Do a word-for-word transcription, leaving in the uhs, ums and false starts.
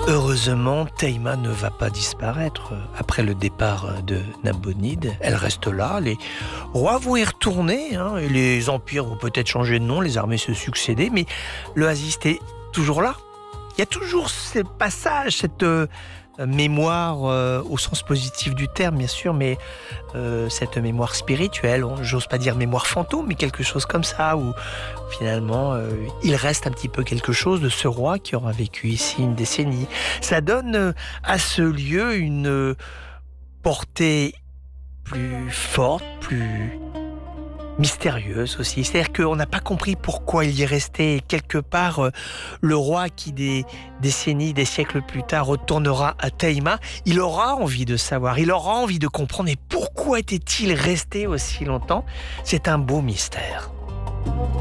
Heureusement, Teima ne va pas disparaître après le départ de Nabonide. Elle reste là, les rois vont y retourner, hein, et les empires vont peut-être changer de nom, les armées se succéder, mais l'Oasis est toujours là. Il y a toujours ce passage, cette euh, mémoire euh, au sens positif du terme, bien sûr, mais euh, cette mémoire spirituelle, j'ose pas dire mémoire fantôme, mais quelque chose comme ça, où finalement, euh, il reste un petit peu quelque chose de ce roi qui aura vécu ici une décennie. Ça donne euh, à ce lieu une euh, portée plus forte, plus mystérieuse aussi. C'est-à-dire qu'on n'a pas compris pourquoi il y est resté. Et quelque part, euh, le roi qui des décennies, des siècles plus tard retournera à Teima, il aura envie de savoir, il aura envie de comprendre. Et pourquoi était-il resté aussi longtemps ? C'est un beau mystère.